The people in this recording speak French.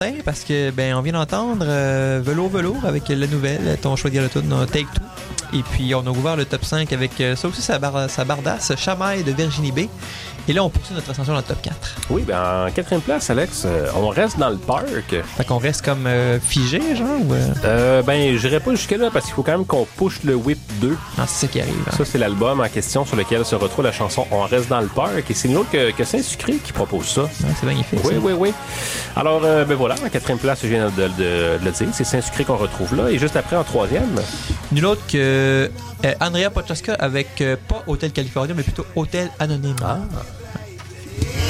parce que on vient d'entendre Velours avec la nouvelle, ton choix de Garotoon, Take Two. Et puis on a ouvert le top 5 avec ça aussi, sa bardasse, Chamaille de Virginie B. Et là, on poursuit notre ascension dans le top 4. Oui, en 4e place, Alex, on reste dans le parc. Fait qu'on reste comme figé, genre? Ou j'irai pas jusque-là parce qu'il faut quand même qu'on push le Whip 2. Ah, c'est ça qui arrive. Hein. Ça, c'est l'album en question sur lequel se retrouve la chanson On reste dans le parc. Et c'est une autre que Saint-Sucré qui propose ça. Ouais, c'est magnifique. Oui. Alors, voilà, en 4e place, je viens de le dire. C'est Saint-Sucré qu'on retrouve là. Et juste après, en 3e... Nul autre que Andrea Pochaska avec pas Hôtel California, mais plutôt Hôtel Anonyme. Ah.